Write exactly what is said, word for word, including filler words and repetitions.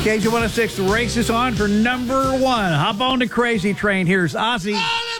K J one oh six, the race is on for number one. Hop on the crazy train. Here's Ozzy.